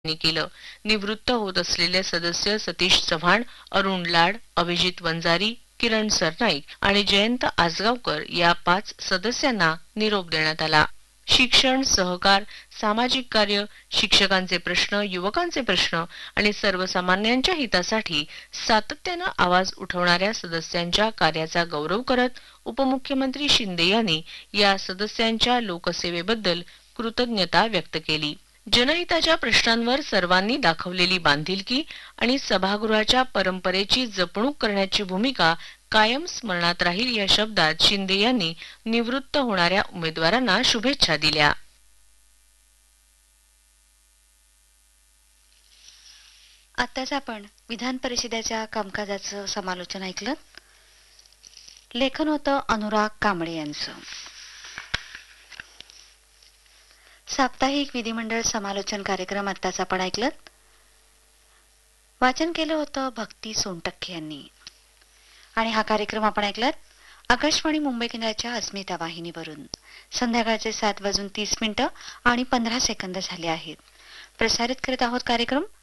केलं. निवृत्त होत असलेले सदस्य सतीश चव्हाण, अरुण लाड, अभिजित वंजारी, किरण सरनाईक आणि जयंत आसगावकर या 5 सदस्यांना निरोप देण्यात आला. शिक्षण, सहकार, सामाजिक कार्य, शिक्षकांचे प्रश्न, युवकांचे प्रश्न आणि सर्वसामान्यांच्या हितासाठी सातत्यानं आवाज उठवणाऱ्या सदस्यांच्या कार्याचा गौरव करत उपमुख्यमंत्री शिंदे यांनी या सदस्यांच्या लोकसेवेबद्दल कृतज्ञता व्यक्त केली. जनहिताच्या प्रश्नांवर सर्वांनी दाखवलेली बांधिलकी आणि सभागृहाच्या परंपरेची जपणूक करण्याची भूमिका कायम स्मरणात राहील या शब्दात शिंदे यांनी निवृत्त होणाऱ्या उमेदवारांना शुभेच्छा दिल्या. आताच आपण विधान परिषदेच्या कामकाजाचं समालोचन ऐकलं. लेखन होतं अनुराग कांबळे यांचं. साप्ताहिक विधिमंडळ समालोचन कार्यक्रम आत्ताच आपण ऐकलं. वाचन केलं होतं भक्ती सोनटक्के यांनी. आणि हा कार्यक्रम आपण ऐकलात आकाशवाणी मुंबई केंद्राच्या अस्मिता वाहिनीवरून. संध्याकाळचे 7:30 आणि 15 सेकंद झाले आहेत. प्रसारित करत आहोत कार्यक्रम